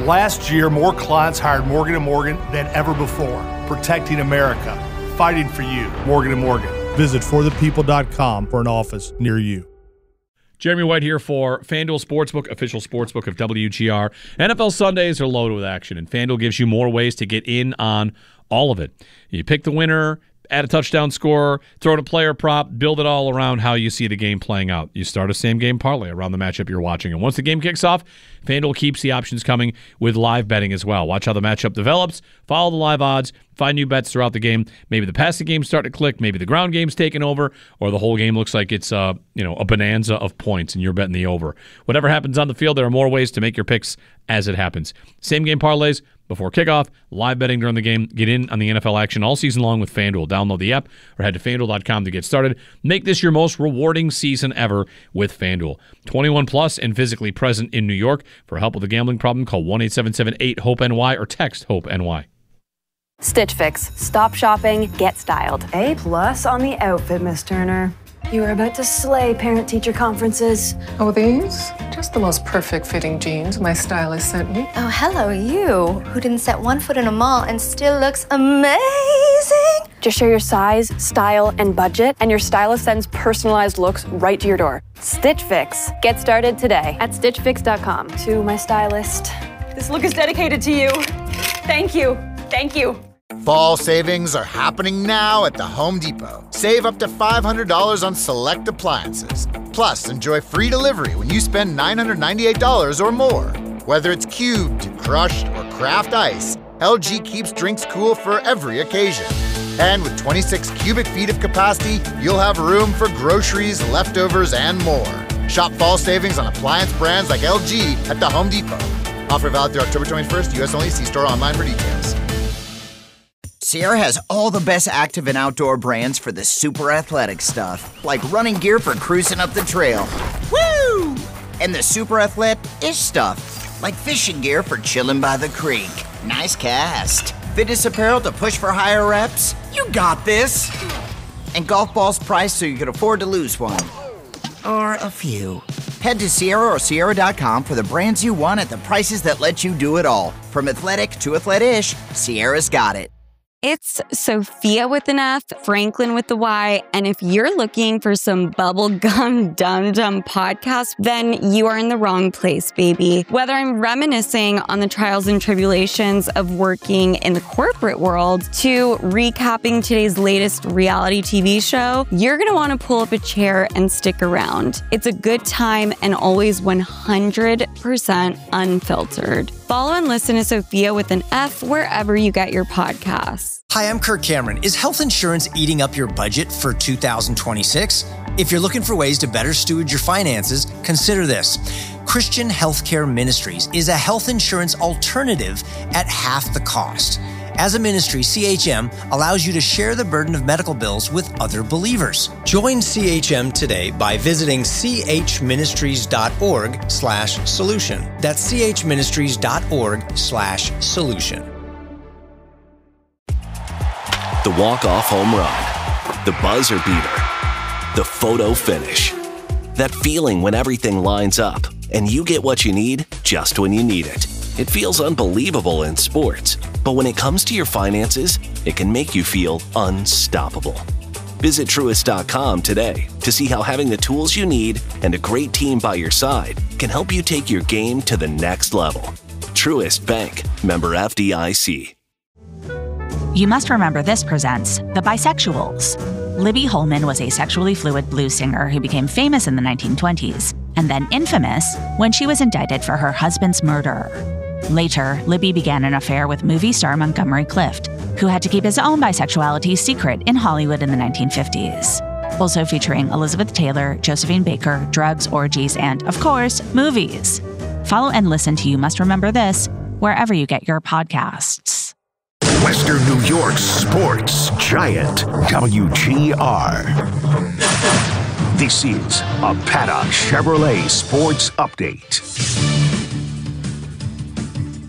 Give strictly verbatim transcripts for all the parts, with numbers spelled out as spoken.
Last year, more clients hired Morgan and Morgan than ever before, protecting America, fighting for you. Morgan and Morgan. Visit for the people dot com for an office near you. Jeremy White here for FanDuel Sportsbook, official sportsbook of W G R. N F L Sundays are loaded with action, and FanDuel gives you more ways to get in on all of it. You pick the winner, add a touchdown score, throw in a player prop, build it all around how you see the game playing out. You start a same-game parlay around the matchup you're watching. And once the game kicks off, FanDuel keeps the options coming with live betting as well. Watch how the matchup develops, follow the live odds, find new bets throughout the game. Maybe the passing game's starting to click, maybe the ground game's taking over, or the whole game looks like it's uh, you know, a bonanza of points and you're betting the over. Whatever happens on the field, there are more ways to make your picks as it happens. Same-game parlays before kickoff, live betting during the game. Get in on the N F L action all season long with FanDuel. Download the app or head to FanDuel dot com to get started. Make this your most rewarding season ever with FanDuel. twenty-one plus and physically present in New York. For help with a gambling problem, call one eight seven seven eight hope N Y or text HOPE-N-Y. Stitch Fix. Stop shopping, get styled. A plus on the outfit, Miss Turner. You were about to slay parent-teacher conferences. Oh, these? Just the most perfect fitting jeans my stylist sent me. Oh, hello, you, who didn't set one foot in a mall and still looks amazing. Just share your size, style, and budget, and your stylist sends personalized looks right to your door. Stitch Fix. Get started today at stitch fix dot com. To my stylist, this look is dedicated to you. Thank you. Thank you. Fall savings are happening now at the Home Depot. Save up to five hundred dollars on select appliances. Plus, enjoy free delivery when you spend nine hundred ninety-eight dollars or more. Whether it's cubed, crushed, or craft ice, L G keeps drinks cool for every occasion. And with twenty-six cubic feet of capacity, you'll have room for groceries, leftovers, and more. Shop fall savings on appliance brands like L G at the Home Depot. Offer valid through October twenty-first, U S only. See store online for details. Sierra has all the best active and outdoor brands for the super athletic stuff, like running gear for cruising up the trail. Woo! And the super athletic-ish stuff, like fishing gear for chilling by the creek. Nice cast. Fitness apparel to push for higher reps. You got this. And golf balls priced so you can afford to lose one. Or a few. Head to Sierra or Sierra dot com for the brands you want at the prices that let you do it all. From athletic to athletic-ish, Sierra's got it. It's Sophia with an F, Franklin with the Y, and if you're looking for some bubblegum dum-dum podcast, then you are in the wrong place, baby. Whether I'm reminiscing on the trials and tribulations of working in the corporate world to recapping today's latest reality T V show, you're gonna wanna pull up a chair and stick around. It's a good time and always one hundred percent unfiltered. Follow and listen to Sophia with an F wherever you get your podcasts. Hi, I'm Kirk Cameron. Is health insurance eating up your budget for two thousand twenty-six? If you're looking for ways to better steward your finances, consider this. Christian Healthcare Ministries is a health insurance alternative at half the cost. As a ministry, C H M allows you to share the burden of medical bills with other believers. Join C H M today by visiting chministries.org slash solution. That's chministries.org slash solution. The walk-off home run, the buzzer beater, the photo finish. That feeling when everything lines up and you get what you need just when you need it. It feels unbelievable in sports, but when it comes to your finances, it can make you feel unstoppable. Visit Truist dot com today to see how having the tools you need and a great team by your side can help you take your game to the next level. Truist Bank, member F D I C. You Must Remember This presents The Bisexuals. Libby Holman was a sexually fluid blues singer who became famous in the nineteen twenties, and then infamous when she was indicted for her husband's murder. Later, Libby began an affair with movie star Montgomery Clift, who had to keep his own bisexuality secret in Hollywood in the nineteen fifties. Also featuring Elizabeth Taylor, Josephine Baker, drugs, orgies, and, of course, movies. Follow and listen to You Must Remember This wherever you get your podcasts. Western New York's sports giant, W G R. This is a Paddock Chevrolet Sports Update.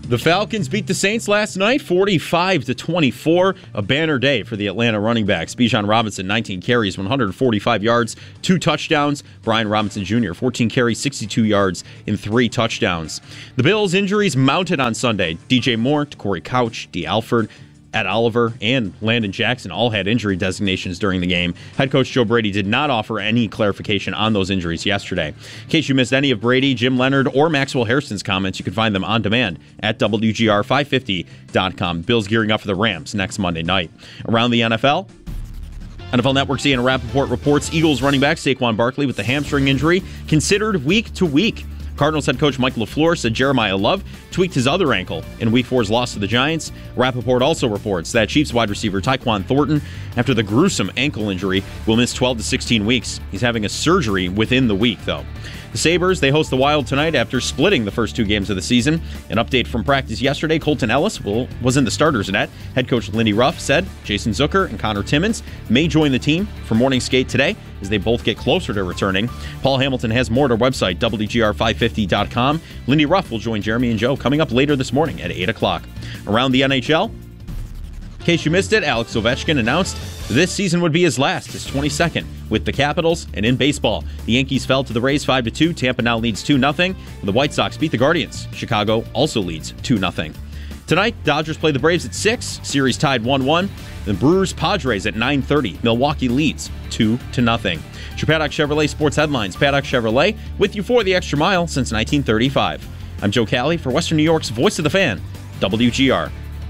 The Falcons beat the Saints last night, forty-five to twenty-four. A banner day for the Atlanta running backs. Bijan Robinson, nineteen carries, one hundred forty-five yards, two touchdowns. Brian Robinson Junior, fourteen carries, sixty-two yards, and three touchdowns. The Bills' injuries mounted on Sunday. D J Moore, Corey Couch, D. Alford, Ed Oliver, and Landon Jackson all had injury designations during the game. Head coach Joe Brady did not offer any clarification on those injuries yesterday. In case you missed any of Brady, Jim Leonard, or Maxwell Hairston's comments, you can find them on demand at W G R five fifty dot com. Bills gearing up for the Rams next Monday night. Around the N F L, N F L Network's Ian Rappaport reports Eagles running back Saquon Barkley with the hamstring injury considered week to week. Cardinals head coach Mike LaFleur said Jeremiah Love tweaked his other ankle in Week four's loss to the Giants. Rappaport also reports that Chiefs wide receiver Tyquan Thornton, after the gruesome ankle injury, will miss twelve to sixteen weeks. He's having a surgery within the week, though. The Sabres, they host the Wild tonight after splitting the first two games of the season. An update from practice yesterday, Colton Ellis will, was in the starters net. Head coach Lindy Ruff said Jason Zucker and Connor Timmins may join the team for morning skate today as they both get closer to returning. Paul Hamilton has more at our website, W G R five fifty dot com. Lindy Ruff will join Jeremy and Joe coming up later this morning at eight o'clock. Around the N H L, in case you missed it, Alex Ovechkin announced this season would be his last, his twenty-second, with the Capitals. And in baseball, the Yankees fell to the Rays five to two. Tampa now leads two nothing. The White Sox beat the Guardians. Chicago also leads two nothing. Tonight, Dodgers play the Braves at six. Series tied one one. The Brewers-Padres at nine thirty. Milwaukee leads two to nothing. Your Paddock Chevrolet Sports Headlines. Paddock Chevrolet with you for the extra mile since nineteen thirty-five. I'm Joe Cali for Western New York's Voice of the Fan, W G R.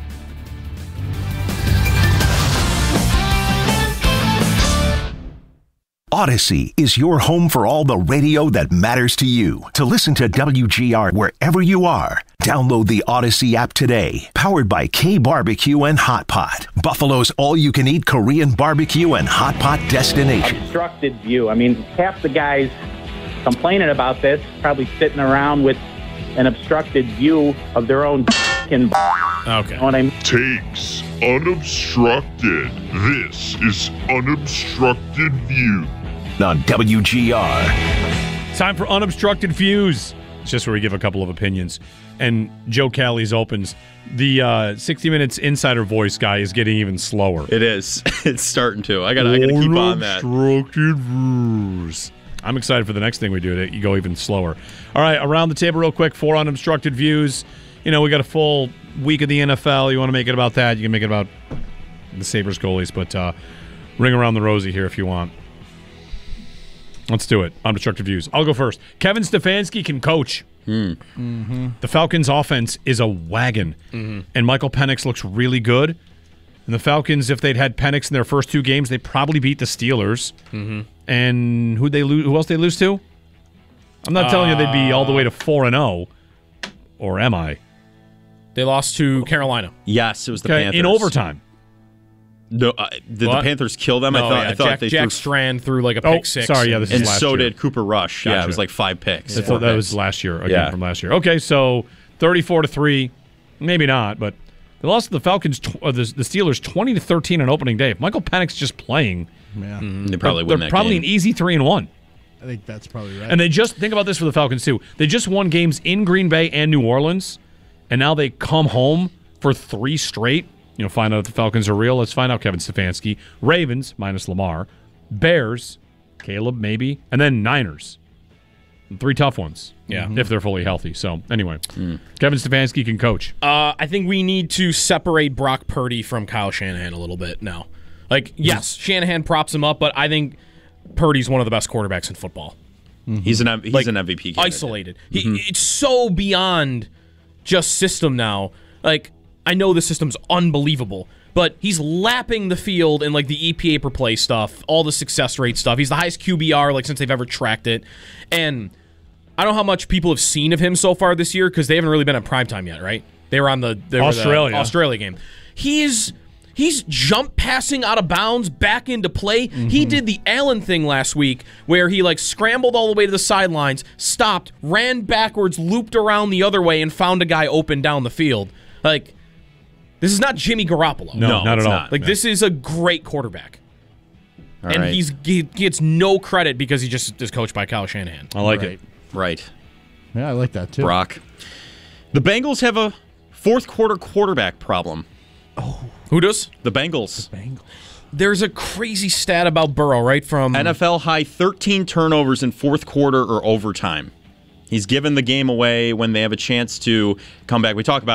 Odyssey is your home for all the radio that matters to you. To listen to W G R wherever you are, download the Odyssey app today. Powered by K Barbecue and Hot Pot, Buffalo's all-you-can-eat Korean barbecue and hot pot destination. Obstructed view. I mean, half the guys complaining about this probably sitting around with an obstructed view of their own fucking. Okay. You know what I mean? Takes unobstructed. This is Unobstructed View on W G R. Time for Unobstructed Views. It's just where we give a couple of opinions. And Joe Cali's opens. The uh, sixty Minutes Insider Voice guy is getting even slower. It is. It's starting to. I got I to keep on that. Unobstructed Views. I'm excited for the next thing we do to go even slower. All right, around the table real quick, four Unobstructed Views. You know, we got a full week of the N F L. You want to make it about that, you can make it about the Sabres goalies, but uh, ring around the rosy here if you want. Let's do it. Unobstructed Views. I'll go first. Kevin Stefanski can coach. Hmm. Mm-hmm. The Falcons' offense is a wagon, mm-hmm. and Michael Penix looks really good. And the Falcons, if they'd had Penix in their first two games, they probably beat the Steelers. Mm-hmm. And who'd they lose? Who else they lose to? I'm not uh, telling you they'd be all the way to four and zero, or am I? They lost to Carolina. Yes, it was the okay, Panthers in overtime. No, uh, did what? the Panthers kill them? No, I thought. Yeah. I thought Jack, they Jack threw... Strand threw like a pick oh, six. Sorry, yeah, this and is last so year. did Cooper Rush. Gotcha. Yeah, it was like five picks. Yeah. Four that picks. was last year. Again yeah. from last year. Okay, so thirty-four to three, maybe not, but they lost to the Falcons, tw- uh, the, the Steelers, twenty to thirteen on opening day. If Michael Penix just playing, yeah, mm-hmm. they probably they're, win they're that probably game. an easy three and one. I think that's probably right. And they just think about this for the Falcons too. They just won games in Green Bay and New Orleans, and now they come home for three straight. You know, find out if the Falcons are real. Let's find out, Kevin Stefanski. Ravens, minus Lamar. Bears, Caleb, maybe. And then Niners. Three tough ones. Yeah. If they're fully healthy. So, anyway. Mm. Kevin Stefanski can coach. Uh, I think we need to separate Brock Purdy from Kyle Shanahan a little bit now. Like, yes, Shanahan props him up, but I think Purdy's one of the best quarterbacks in football. Mm-hmm. He's an he's like, an M V P candidate. Isolated. Mm-hmm. He, it's so beyond just system now. Like, I know the system's unbelievable, but he's lapping the field in like the E P A per play stuff, all the success rate stuff. He's the highest Q B R like since they've ever tracked it. And I don't know how much people have seen of him so far this year because they haven't really been at primetime yet, right? They were on the they were Australia the Australia game. He's he's jump passing out of bounds back into play. Mm-hmm. He did the Allen thing last week where he like scrambled all the way to the sidelines, stopped, ran backwards, looped around the other way, and found a guy open down the field. Like, this is not Jimmy Garoppolo. No, no not at all. Not, like, no. this is a great quarterback. All and right. he's he gets no credit because he just is coached by Kyle Shanahan. I like right. it. Right. Yeah, I like that too. Brock. The Bengals have a Fourth quarter quarterback problem. Who does? The Bengals. The Bengals. There's a crazy stat about Burrow, right? From N F L high thirteen turnovers in fourth quarter or overtime. He's given the game away when they have a chance to come back. We talk about